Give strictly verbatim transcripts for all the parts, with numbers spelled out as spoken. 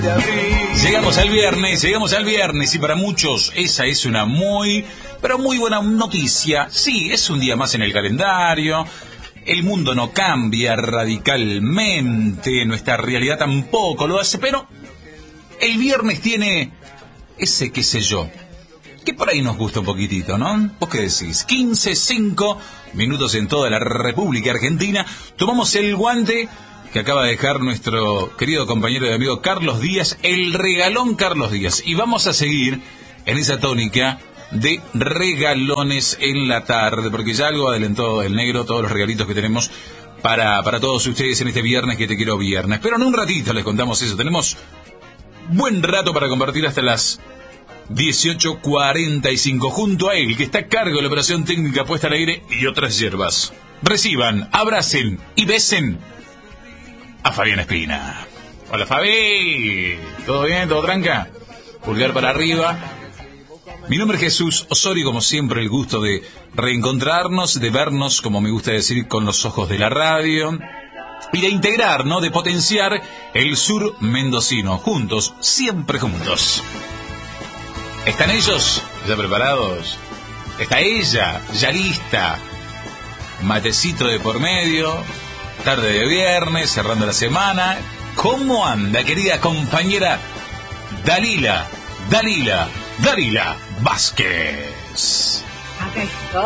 Llegamos al viernes, llegamos al viernes y para muchos esa es una muy, pero muy buena noticia. Sí, es un día más en el calendario, el mundo no cambia radicalmente, nuestra realidad tampoco lo hace, pero el viernes tiene ese qué sé yo, que por ahí nos gusta un poquitito, ¿no? ¿Vos qué decís? quince, cinco minutos en toda la República Argentina, tomamos el guante que acaba de dejar nuestro querido compañero y amigo Carlos Díaz, el regalón Carlos Díaz. Y vamos a seguir en esa tónica de regalones en la tarde, porque ya algo adelantó el negro, todos los regalitos que tenemos para, para todos ustedes en este viernes que te quiero viernes. Pero en un ratito les contamos eso, tenemos buen rato para compartir hasta las dieciocho cuarenta y cinco, junto a él, que está a cargo de la operación técnica puesta al aire y otras hierbas. Reciban, abracen y besen a Fabián Espina. Hola, Fabi. ¿Todo bien? ¿Todo tranca? Pulgar para arriba. Mi nombre es Jesús Osorio, como siempre el gusto de reencontrarnos, de vernos, como me gusta decir, con los ojos de la radio, y de integrar, ¿no? De potenciar el sur mendocino. Juntos, siempre juntos. ¿Están ellos ya preparados? ¿Está ella ya lista? Matecito de por medio, tarde de viernes, cerrando la semana. ¿Cómo anda, querida compañera Dalila, Dalila, Dalila Vázquez? Acá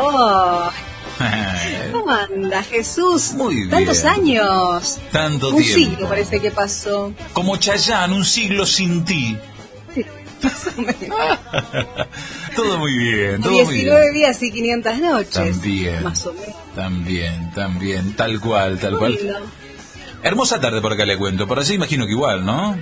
estoy. ¿Cómo anda, Jesús? Muy bien. Tantos años. Tanto un tiempo. Un siglo parece que pasó. Como Chayanne, un siglo sin ti. Sí, más o menos. Todo muy bien, todo diecinueve muy bien. días y quinientas noches. También. Más o menos. También, también, tal cual, tal Muy cual. lindo. Hermosa tarde por acá le cuento, por allá imagino que igual, ¿no?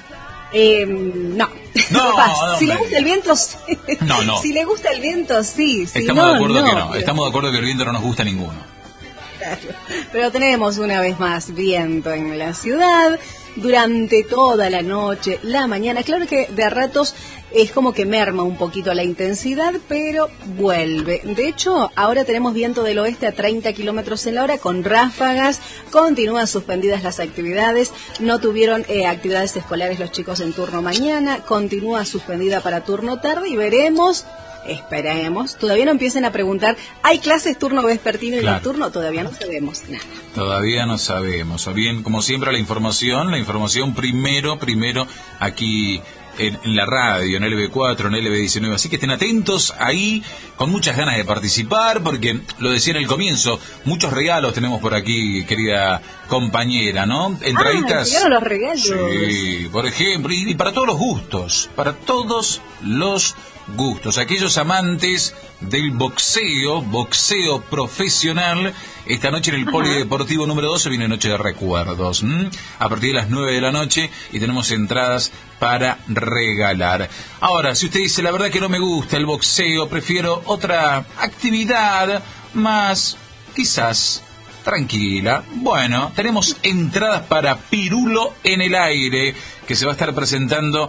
Eh, no. No, Capaz. no, si le hombre. gusta el viento, sí. No, no. Si le gusta el viento, sí. Si Estamos no, de acuerdo no, que no, pero- estamos de acuerdo que el viento no nos gusta a ninguno. Claro. Pero tenemos una vez más viento en la ciudad durante toda la noche, la mañana. Claro que de a ratos es como que merma un poquito la intensidad, pero vuelve. De hecho, ahora tenemos viento del oeste a treinta kilómetros en la hora con ráfagas. Continúan suspendidas las actividades. No tuvieron eh, actividades escolares los chicos en turno mañana. Continúa suspendida para turno tarde y veremos. Esperemos. Todavía no empiecen a preguntar, ¿hay clases turno vespertino y Claro. nocturno? Todavía no sabemos nada. Todavía no sabemos. O bien, como siempre, la información, la información primero, primero aquí en, en la radio, en L B cuatro, en L B diecinueve. Así que estén atentos ahí, con muchas ganas de participar, porque lo decía en el comienzo, muchos regalos tenemos por aquí, querida compañera, ¿no? Entraditas. Ah, llegaron los regalos. Sí, por ejemplo, y, y para todos los gustos, para todos los gustos. Aquellos amantes del boxeo, boxeo profesional, esta noche en el Ajá. Polideportivo número doce viene Noche de Recuerdos, ¿m? A partir de las nueve de la noche, y tenemos entradas para regalar. Ahora, si usted dice, la verdad que no me gusta el boxeo, prefiero otra actividad más, quizás, tranquila. Bueno, tenemos entradas para Pirulo en el Aire, que se va a estar presentando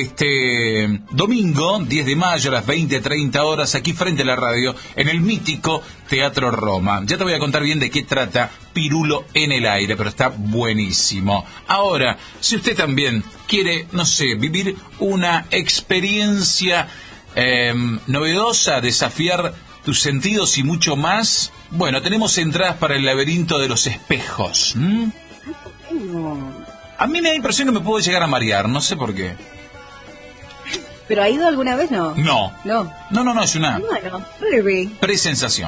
este domingo, diez de mayo, a las veinte treinta horas, aquí frente a la radio, en el mítico Teatro Roma. Ya te voy a contar bien de qué trata Pirulo en el Aire, pero está buenísimo. Ahora, si usted también quiere, no sé, vivir una experiencia eh, novedosa, desafiar tus sentidos y mucho más, bueno, tenemos entradas para el laberinto de los espejos. ¿Mm? No. A mí me da impresión que me puedo llegar a marear, no sé por qué. ¿Pero ha ido alguna vez? No. No. No. No, no, no, es una Bueno, pruebe. presensación.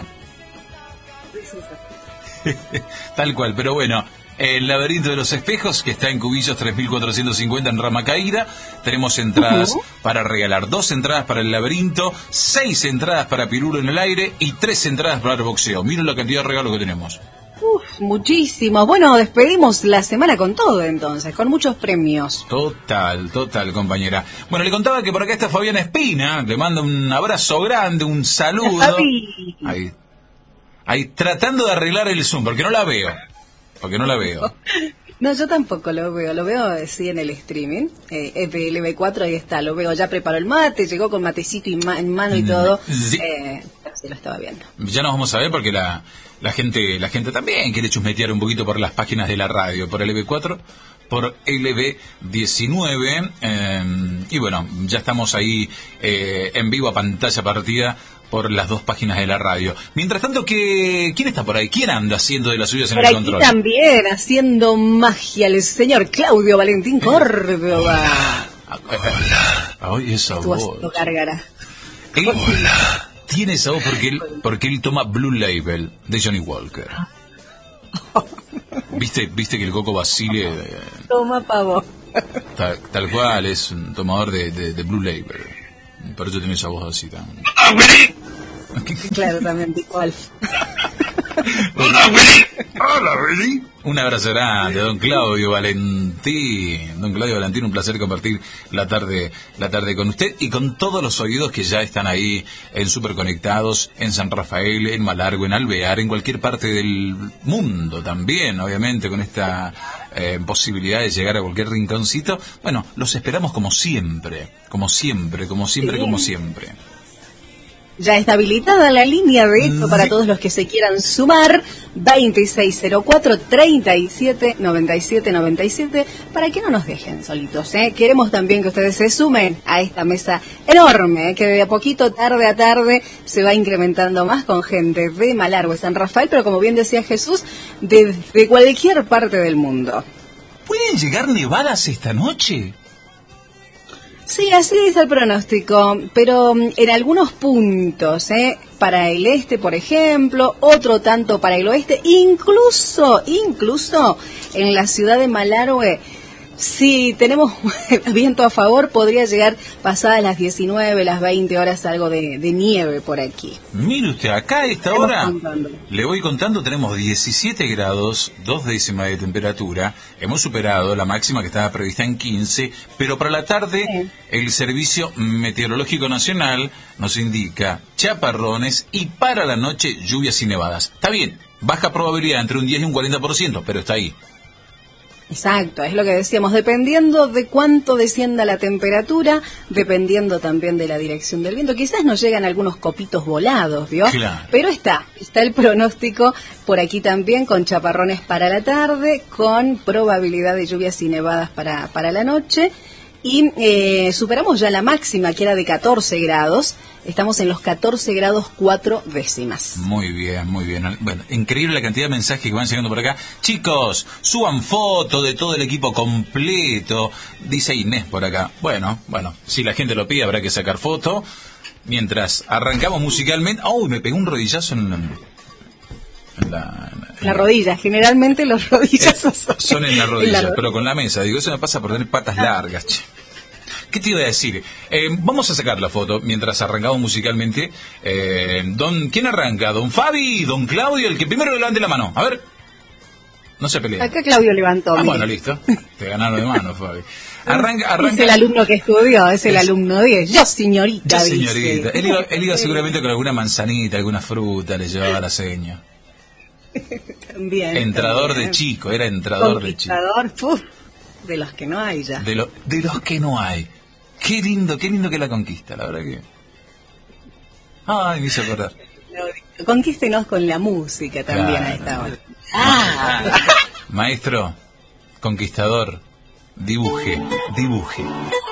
Tal cual, pero bueno, el laberinto de los espejos, que está en Cubillos tres mil cuatrocientos cincuenta en Rama Caída. Tenemos entradas Uh-huh. para regalar. Dos entradas para el laberinto, seis entradas para Pirulo en el Aire y tres entradas para el boxeo. Miren la cantidad de regalos que tenemos. Uf, muchísimo. Bueno, despedimos la semana con todo entonces, con muchos premios. Total, total, compañera. Bueno, le contaba que por acá está Fabiana Espina. Le mando un abrazo grande, un saludo. Fabi. Ahí, ahí, tratando de arreglar el Zoom, porque no la veo. Porque no la veo. No, yo tampoco lo veo, lo veo eh, sí en el streaming, eh, F L B cuatro, ahí está, lo veo, ya preparó el mate, llegó con matecito y ma- en mano y todo, Sí. eh, pero sí lo estaba viendo. Ya nos vamos a ver porque la, la gente la gente también quiere chusmetear un poquito por las páginas de la radio, por el L B cuatro por L B diecinueve. Eh, y bueno, ya estamos ahí eh, en vivo a pantalla partida por las dos páginas de la radio. Mientras tanto, ¿qué, ¿quién está por ahí? ¿Quién anda haciendo de las suyas en por el aquí control? También haciendo magia el señor Claudio Valentín Córdoba. Hola. Ay, esa Estuvo voz. haciendo gárgara. Él, Hola. Tiene esa voz porque él, porque él toma Blue Label de Johnny Walker. ¿Viste, viste que el Coco Basile... Eh, Toma pavo. Tal, tal cual, es un tomador de, de, de Blue Label. Por eso tiene esa voz así tan... Claro, también tipo Alf. Hola, Willy. Hola, Willy. Un abrazo grande, don Claudio Valentín. Don Claudio Valentín, un placer compartir la tarde, la tarde con usted y con todos los oídos que ya están ahí en Superconectados, en San Rafael, en Malargüe, en Alvear, en cualquier parte del mundo también, obviamente, con esta eh, posibilidad de llegar a cualquier rinconcito. Bueno, los esperamos como siempre, como siempre, como siempre, sí. como siempre. Ya está habilitada la línea de esto para todos los que se quieran sumar, veintiséis cero cuatro, treinta y siete, noventa y siete, noventa y siete, para que no nos dejen solitos, ¿eh? Queremos también que ustedes se sumen a esta mesa enorme, ¿eh? Que de a poquito, tarde a tarde, se va incrementando más con gente de Malargüe, San Rafael, pero como bien decía Jesús, de, de cualquier parte del mundo. ¿Pueden llegar nevadas esta noche? Sí, así dice el pronóstico, pero en algunos puntos, ¿eh? Para el este, por ejemplo, otro tanto para el oeste, incluso, incluso en la ciudad de Malargüe, si tenemos viento a favor, podría llegar pasadas las diecinueve, las veinte horas algo de, de nieve por aquí. Mire usted, acá a esta Estamos hora, contando. Le voy contando, tenemos diecisiete grados, dos décimas de temperatura, hemos superado la máxima que estaba prevista en quince, pero para la tarde sí. El Servicio Meteorológico Nacional nos indica chaparrones y para la noche lluvias y nevadas. Está bien, baja probabilidad entre un diez y un cuarenta por ciento, pero está ahí. Exacto, es lo que decíamos, dependiendo de cuánto descienda la temperatura, dependiendo también de la dirección del viento. Quizás nos llegan algunos copitos volados, ¿vio? Claro. Pero está, está el pronóstico por aquí también con chaparrones para la tarde, con probabilidad de lluvias y nevadas para, para la noche. Y eh, superamos ya la máxima, que era de catorce grados. Estamos en los catorce grados cuatro décimas. Muy bien, muy bien. Bueno, increíble la cantidad de mensajes que van llegando por acá. Chicos, suban foto de todo el equipo completo. Dice Inés por acá. Bueno, bueno, si la gente lo pide habrá que sacar foto. Mientras arrancamos musicalmente... ¡Oh! Me pegó un rodillazo en la... En la, en la rodilla, generalmente los rodillazos eh, son, son en la rodilla, en la... pero con la mesa. Digo, eso me pasa por tener patas largas, che. ¿Qué te iba a decir? Eh, vamos a sacar la foto mientras arrancamos musicalmente. Eh, don, ¿quién arranca? ¿Don Fabi? ¿Don Claudio? El que primero levante la mano. A ver. No se pelea. Acá Claudio levantó. Ah, bueno, listo. Te ganaron de mano, Fabi. Arranca, arranca. Es el alumno que estudió, es el es... alumno diez. Yo, señorita. Yo, señorita. Él iba, él iba seguramente con alguna manzanita, alguna fruta, le llevaba la seña. También. Entrador también. de chico, era entrador de chico. Entrador, puf, de los que no hay ya. De, lo, de los que no hay. Qué lindo, qué lindo que la conquista, la verdad que... Ay, me hizo acordar. Conquístenos con la música también, claro, a esta hora. Ah. Maestro, conquistador, dibuje, dibuje.